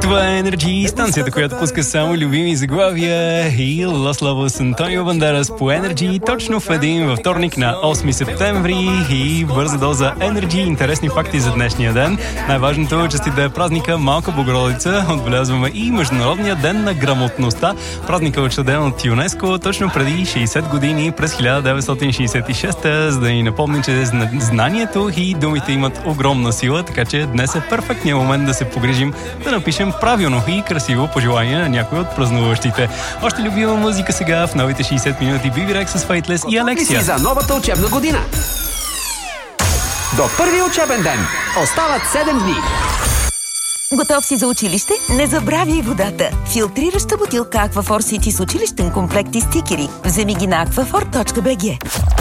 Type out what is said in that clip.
Това е Energy, станцията, която пуска само любими заглавия и Лаславо с Антонио Бандерас по Energy, точно в един във вторник на 8 септември и бърза доза Energy. Интересни факти за днешния ден. Най-важното е, че да е празника Малка Богородица. Отбелязваме и Международния ден на грамотността. Празника е учреден от ЮНЕСКО точно преди 60 години, през 1966, за да ни напомни, че знанието и думите имат огромна сила, така че днес е перфектният момент да се погрижим да напишем правилно и красиво пожелание на някой от празнуващите. Още любима музика сега в новите 60 минути. Bibi Rex с Faithless и Алексия. За новата учебна година. До първи учебен ден остават 7 дни. Готов си за училище? Не забравяй водата. Филтрираща бутилка Aquaphor City с училищен комплект и стикери. Вземи ги на aquaphor.bg.